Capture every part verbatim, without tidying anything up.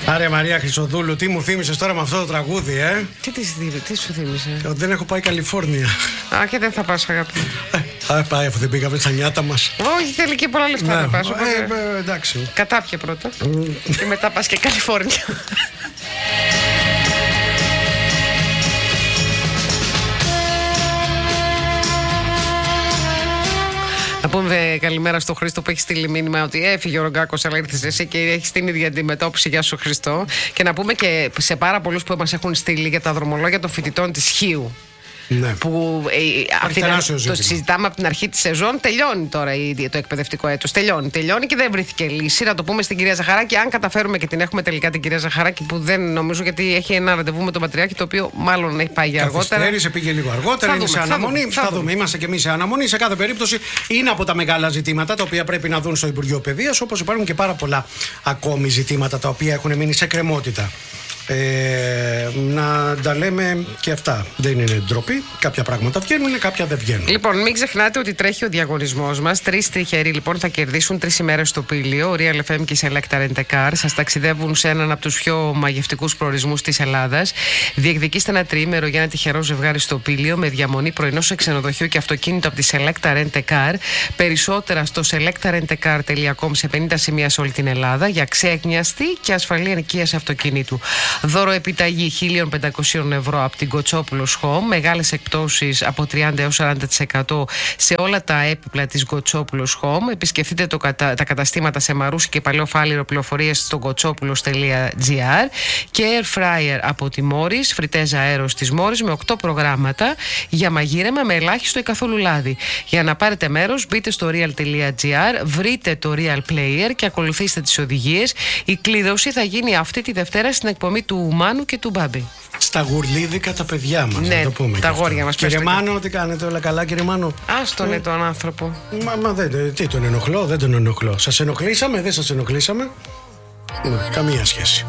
Άρε Μαρία Χρυσοδούλου, τι μου θύμισες τώρα με αυτό το τραγούδι, ε? Τι, τι, τι σου θύμισε? Ότι δεν έχω πάει Καλιφόρνια. Α, και δεν θα πας, αγάπη. Α, πάει αφού δεν πήγαμε στα νιάτα μας. Όχι, θέλει και πολλά λεφτά να πας. Ε, ε, εντάξει. Κατάπια πρώτα. Και μετά πας και Καλιφόρνια. Να πούμε καλημέρα στο Χρήστο που έχει στείλει μήνυμα ότι έφυγε ο Ρογκάκος, αλλά ήρθες εσύ και έχει την ίδια αντιμετώπιση. Γεια σου, Χριστό. Και να πούμε και σε πάρα πολλούς που μας έχουν στείλει για τα δρομολόγια των φοιτητών της Χίου. Ναι. Που ε, αυτή, το συζητάμε από την αρχή της σεζόν. Τελειώνει τώρα το εκπαιδευτικό έτος. Τελειώνει, τελειώνει και δεν βρέθηκε λύση. Να το πούμε στην κυρία Ζαχαράκη, αν καταφέρουμε και την έχουμε τελικά την κυρία Ζαχαράκη, που δεν νομίζω, γιατί έχει ένα ραντεβού με τον Πατριάρχη, το οποίο μάλλον έχει πάει για αργότερα. Καθυστέρησε, πήγε λίγο αργότερα. Είναι σε αναμονή. Θα, θα, θα δούμε. Είμαστε και εμείς σε αναμονή. Σε κάθε περίπτωση είναι από τα μεγάλα ζητήματα τα οποία πρέπει να δουν στο Υπουργείο Παιδείας, όπως υπάρχουν και πάρα πολλά ακόμη ζητήματα τα οποία έχουν μείνει σε κρεμότητα. Ε, να τα λέμε και αυτά. Δεν είναι ντροπή. Κάποια πράγματα βγαίνουν, κάποια δεν βγαίνουν. Λοιπόν, μην ξεχνάτε ότι τρέχει ο διαγωνισμός μας. Τρεις τυχεροί λοιπόν θα κερδίσουν τρεις ημέρες στο Πήλιο. Real εφ εμ και η Selecta Rent a Car σας ταξιδεύουν σε έναν από τους πιο μαγευτικούς προορισμούς της Ελλάδας. Διεκδικήστε ένα τριήμερο για ένα τυχερό ζευγάρι στο Πήλιο με διαμονή πρωινό σε ξενοδοχείο και αυτοκίνητο από τη Selecta Rent a Car. Περισσότερα στο selecta rent a car τελεία com σε πενήντα σημεία σε όλη την Ελλάδα για ξέγνιαστη και ασφαλή ενοικίαση αυτοκινήτου. Δώρο επιταγή χίλια πεντακόσια ευρώ από την Κοτσόπουλος Home. Μεγάλες εκπτώσεις από τριάντα έως σαράντα τοις εκατό σε όλα τα έπιπλα της Κοτσόπουλος Home. Επισκεφτείτε το κατα... τα καταστήματα σε Μαρούσι και Παλαιό Φάληρο. Πληροφορίες στο κοτσόπουλος τελεία τζι άρ. Και Air Fryer από τη Μόρις, φριτέζα αέρος της Μόρις με οκτώ προγράμματα για μαγείρεμα με ελάχιστο ή καθόλου λάδι. Για να πάρετε μέρος, μπείτε στο real τελεία τζι άρ, βρείτε το Real Player και ακολουθήστε τις οδηγίες. Η κλήρωση θα γίνει αυτή τη Δευτέρα στην εκπομπή του Μάνου και του Μπάμπη. Στα γουρλίδικα τα παιδιά μας, ναι, να το πούμε. Τα γόρια μας. Κύριε Μάνο, τι κάνετε, όλα καλά, κύριε Μάνο? Άστον ε, τον άνθρωπο. Μα, μα δεν, τι τον ενοχλώ, δεν τον ενοχλώ. Σας ενοχλήσαμε, δεν σας ενοχλήσαμε? Ναι, καμία σχέση.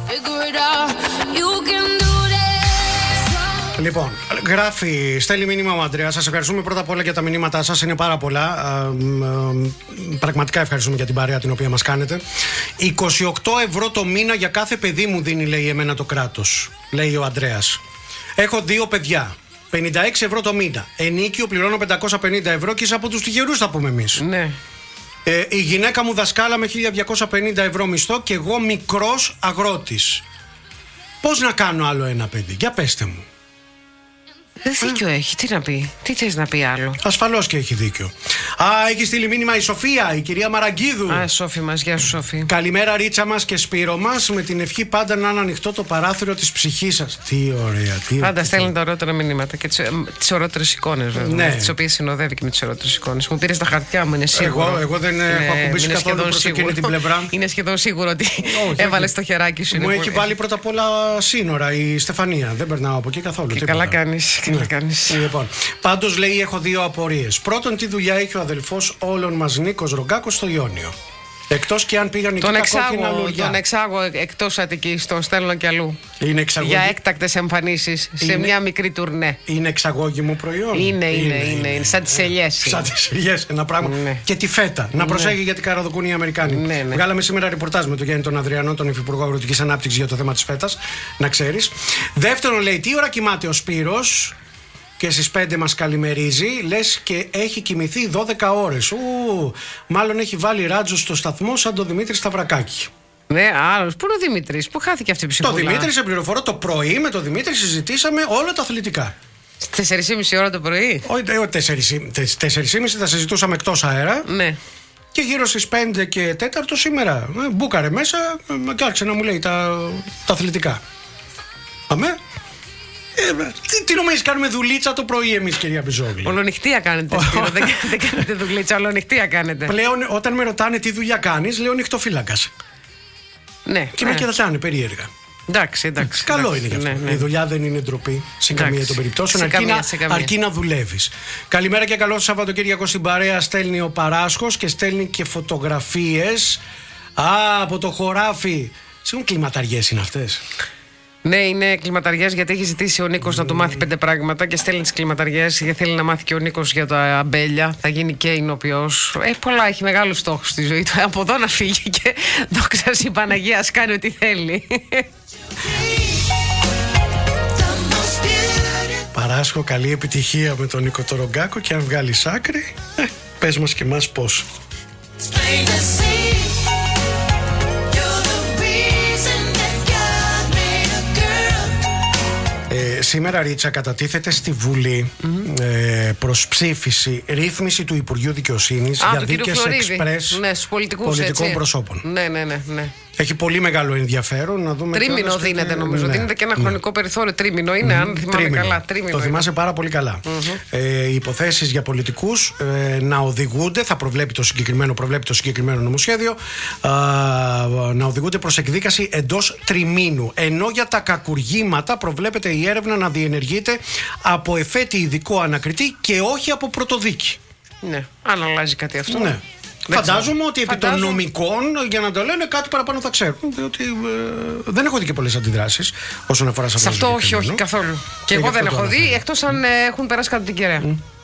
Λοιπόν, γράφει, στέλνει μήνυμα ο Ανδρέας. Σας ευχαριστούμε πρώτα απ' όλα για τα μηνύματά σας. Είναι πάρα πολλά. Α, α, πραγματικά ευχαριστούμε για την παρέα την οποία μας κάνετε. είκοσι οκτώ ευρώ το μήνα για κάθε παιδί μου δίνει, λέει, εμένα το κράτος. Λέει ο Ανδρέας. Έχω δύο παιδιά. πενήντα έξι ευρώ το μήνα. Ενίκιο πληρώνω πεντακόσια πενήντα ευρώ και είσαι από τους τυχερούς, θα πούμε εμείς. Ναι. Ε, η γυναίκα μου δασκάλα με χίλια διακόσια πενήντα ευρώ μισθό και εγώ μικρός αγρότης. Πώς να κάνω άλλο ένα παιδί? Για πέστε μου. Δίκιο έχει, τι να πει, τι θες να πει άλλο? Ασφαλώς και έχει δίκιο. Α, έχει στείλει μήνυμα η Σοφία, η κυρία Μαραγκίδου. Α, Σόφη μας, γεια σου Σόφη. Καλημέρα Ρίτσα μας και Σπύρο μας, με την ευχή πάντα να είναι ανοιχτό το παράθυρο της ψυχής σας. Τι ωραία, τι ωραία. Πάντα στέλνει τα ωραίτερα μηνύματα και τις, τις ωραίτερες εικόνες, βέβαια. Ναι. Τις οποίες συνοδεύει και με τις ωραίτερες εικόνες. Μου πήρες τα χαρτιά μου, είναι σίγουρο. Εγώ, εγώ δεν είναι, έχω ακουμπήσει καθόλου προς εκείνη την πλευρά. Είναι σχεδόν σίγουρο ότι έβαλες το χεράκι σου. Μου έχει βάλει πρώτα απ' όλα σύνορα η Στεφανία. Δεν περνάω από εκεί καθόλου. Και καλά κάνεις. Ναι. Λοιπόν, πάντως λέει, έχω δύο απορίες. Πρώτον, τι δουλειά έχει ο αδελφός όλων μας Νίκος Ρογκάκος στο Ιόνιο? Εκτός και αν πήγαν εκεί τα κόκκινα λουριά. Τον εξάγω εκτός Αττικής, τον στέλνω κι αλλού. Είναι εξαγωγή... Για έκτακτες εμφανίσεις σε είναι... μια μικρή τουρνέ. Είναι εξαγώγημο προϊόν. Είναι, είναι, είναι. είναι, είναι. είναι. Σαν τις ελιές. Σαν τις ελιές, ένα πράγμα. Ναι. Και τη φέτα. Να προσέχει, ναι, γιατί καραδοκούν οι Αμερικάνοι. Ναι, ναι. Βγάλαμε σήμερα ρεπορτάζ με τον Γιάννη τον Ανδριανό, τον Υφυπουργό Αγροτικής Ανάπτυξης, για το θέμα της φέτας. Να ξέρεις. Δεύτερον, λέει, τι ώρα κοιμάται ο Σπύρος και στις πέντε μας καλημερίζει, λες και έχει κοιμηθεί δώδεκα ώρες. Ου, μάλλον έχει βάλει ράτζο στο σταθμό σαν τον Δημήτρη Σταυρακάκη. Ναι, άλλος. Πού είναι ο Δημήτρης, πού χάθηκε αυτή η ψυχούλα? Το Δημήτρη, σε πληροφορώ, το πρωί με τον Δημήτρη συζητήσαμε όλα τα αθλητικά. Τέσσερις και μισή ώρα το πρωί. Όχι, τέσσερις και μισή θα συζητούσαμε εκτός αέρα. Ναι. Και γύρω στις πέντε και τέταρτο σήμερα μπούκαρε μέσα και άρχισε να μου λέει τα, τα αθλητικά. Αμέ. Ε, τι, τι νομίζεις, κάνουμε δουλίτσα το πρωί εμείς, κυρία Μπιζόγλη? Ολονυχτία κάνετε, Σπύρο, δεν, δεν κάνετε δουλίτσα, ολονυχτία κάνετε. Πλέον όταν με ρωτάνε τι δουλειά κάνεις, λέω νυχτοφύλακας. Ναι. Και με κοιτάνε περίεργα. Εντάξει, εντάξει. Καλό εντάξει, είναι γι' αυτό. Ναι, ναι. Η δουλειά δεν είναι ντροπή σε εντάξει, καμία των περιπτώσεων. Αρκεί, αρκεί, καμία, να, αρκεί να δουλεύεις. Καλημέρα και καλό Σαββατοκύριακο στην παρέα. Στέλνει ο Παράσχος και στέλνει και φωτογραφίες. Α, από το χωράφι. Συγγνώμη, κλιματαριές είναι αυτές? Ναι, είναι κλιματαριές γιατί έχει ζητήσει ο Νίκος να του μάθει πέντε πράγματα και στέλνει τις κλιματαριές γιατί θέλει να μάθει και ο Νίκος για τα αμπέλια. Θα γίνει και εινοποιός. Ε, πολλά, έχει μεγάλους στόχους στη ζωή του. Από εδώ να φύγει και δόξα η Παναγία, ας κάνει ό,τι θέλει. Παράσχω καλή επιτυχία με τον Νίκο Τορογκάκο και αν βγάλεις άκρη, ε, πες μας και εμάς πώς. Ε, σήμερα, Ρίτσα, κατατίθεται στη Βουλή mm-hmm. ε, προς ψήφιση ρύθμιση του Υπουργείου Δικαιοσύνης για δίκες εξπρές ναι, πολιτικών έτσι. προσώπων. Ναι, ναι, ναι, ναι. Έχει πολύ μεγάλο ενδιαφέρον να δούμε. Τρίμηνο δίνεται, και... νομίζω. Ναι, δίνεται και ένα ναι. χρονικό περιθώριο. Τρίμηνο είναι, mm-hmm. αν θυμάμαι τρίμηνο. καλά. Τρίμηνο το θυμάσαι πάρα πολύ καλά. Mm-hmm. Ε, οι υποθέσεις για πολιτικούς ε, να οδηγούνται, θα προβλέπει το συγκεκριμένο, προβλέπει το συγκεκριμένο νομοσχέδιο, ε, να οδηγούνται προς εκδίκαση εντός τριμήνου. Ενώ για τα κακουργήματα προβλέπεται η έρευνα να διενεργείται από εφέτη ειδικό ανακριτή και όχι από πρωτοδίκη. Ναι, αν αλλάζει κάτι αυτό. Ναι. Φαντάζομαι ότι επί Φαντάζομαι. των νομικών, για να το λένε, κάτι παραπάνω θα ξέρουν. Διότι ε, δεν έχω δει και πολλές αντιδράσεις όσον αφορά σε αυτό. Σε αυτό, όχι, όχι καθόλου. Και, και εγώ δεν έχω δει, εκτός αν ε, έχουν περάσει κάτι την κεραία. Mm.